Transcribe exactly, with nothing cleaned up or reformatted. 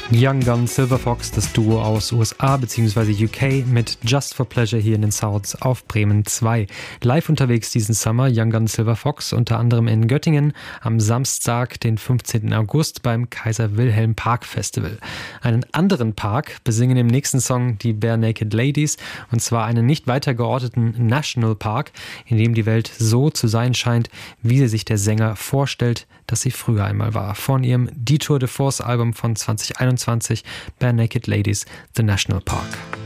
Young Gun Silver Fox, das Duo aus U S A bzw. U K mit Just for Pleasure hier in den Sounds auf Bremen zwei. Live unterwegs diesen Sommer Young Gun Silver Fox, unter anderem in Göttingen am Samstag, den fünfzehnten August beim Kaiser Wilhelm Park Festival. Einen anderen Park besingen im nächsten Song die Bare Naked Ladies, und zwar einen nicht weiter geordneten National Park, in dem die Welt so zu sein scheint, wie sie sich der Sänger vorstellt, dass sie früher einmal war. Von ihrem Detour de Force Album von zwanzig einundzwanzig, Bare Naked Ladies, The National Park.